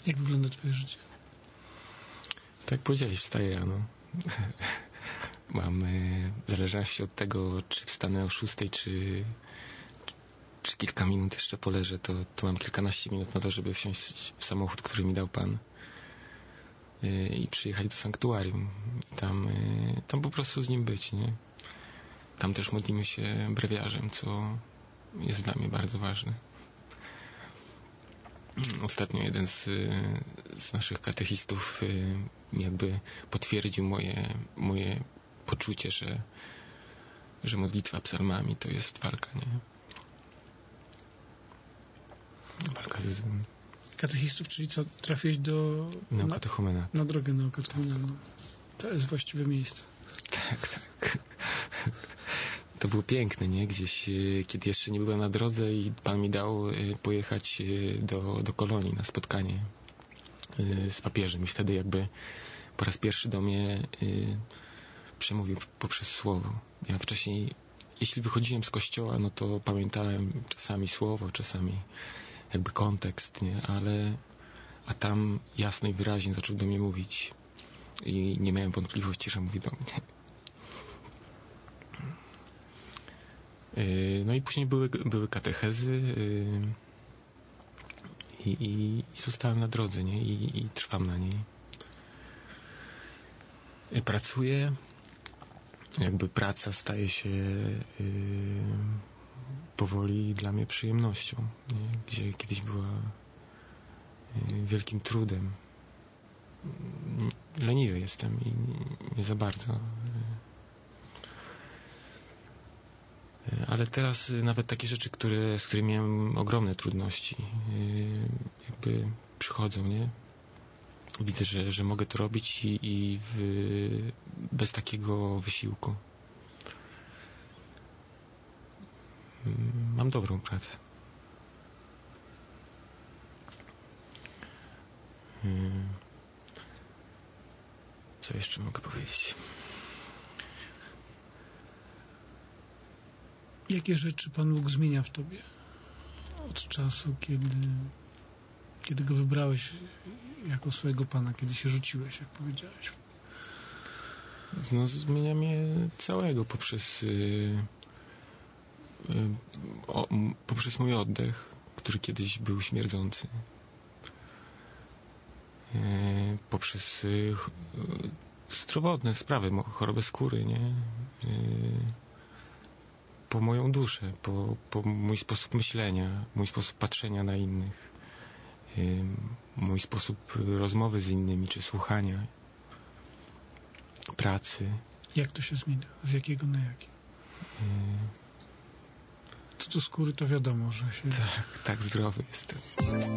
Jak wygląda twoje życie? Tak jak powiedziałeś, wstaję rano. Mam, w zależności od tego, czy wstanę o 6, czy kilka minut jeszcze poleżę, to mam kilkanaście minut na to, żeby wsiąść w samochód, który mi dał Pan i przyjechać do sanktuarium. Tam po prostu z Nim być, nie? Tam też modlimy się brewiarzem, co jest dla mnie bardzo ważne. Ostatnio jeden z naszych katechistów jakby potwierdził moje poczucie, że modlitwa psalmami to jest walka, nie? Walka ze złem. Katechistów, czyli co? Trafiłeś do... Neokatechumena. Na drogę neokatechumena. To jest właściwe miejsce. Tak. To było piękne, nie? Gdzieś, kiedy jeszcze nie byłem na drodze i Pan mi dał pojechać do Kolonii na spotkanie z papieżem i wtedy jakby po raz pierwszy do mnie przemówił poprzez słowo. Ja wcześniej, jeśli wychodziłem z kościoła, no to pamiętałem czasami słowo, czasami jakby kontekst, nie? A tam jasno i wyraźnie zaczął do mnie mówić i nie miałem wątpliwości, że mówi do mnie. No i później były katechezy i zostałem na drodze, nie? I trwam na niej. Pracuję. Jakby praca staje się powoli dla mnie przyjemnością, nie? Gdzie kiedyś była wielkim trudem. Leniwy jestem i nie za bardzo. Ale teraz nawet takie rzeczy, z którymi miałem ogromne trudności, jakby przychodzą, nie? Widzę, że mogę to robić bez takiego wysiłku. Mam dobrą pracę. Co jeszcze mogę powiedzieć? Jakie rzeczy Pan Bóg zmienia w tobie od czasu, kiedy Go wybrałeś jako swojego Pana, kiedy się rzuciłeś, jak powiedziałeś? No, zmienia mnie całego poprzez mój oddech, który kiedyś był śmierdzący. Poprzez zdrowotne sprawy, chorobę skóry, nie? Po moją duszę, po mój sposób myślenia, mój sposób patrzenia na innych, mój sposób rozmowy z innymi, czy słuchania, pracy. Jak to się zmienia? Z jakiego na jaki? Co do skóry to wiadomo, że się... Tak zdrowy jestem.